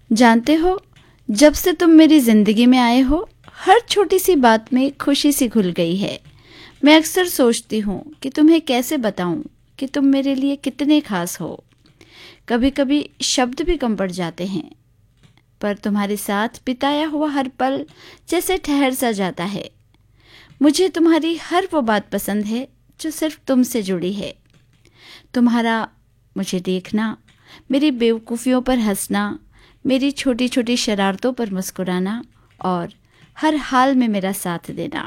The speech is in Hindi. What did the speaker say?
जानते हो, जब से तुम मेरी ज़िंदगी में आए हो, हर छोटी सी बात में खुशी सी घुल गई है। मैं अक्सर सोचती हूँ कि तुम्हें कैसे बताऊँ कि तुम मेरे लिए कितने खास हो। कभी कभी शब्द भी कम पड़ जाते हैं, पर तुम्हारे साथ बिताया हुआ हर पल जैसे ठहर सा जाता है। मुझे तुम्हारी हर वो बात पसंद है जो सिर्फ तुमसे जुड़ी है। तुम्हारा मुझे देखना, मेरी बेवकूफ़ियों पर हंसना, मेरी छोटी छोटी शरारतों पर मुस्कुराना और हर हाल में मेरा साथ देना।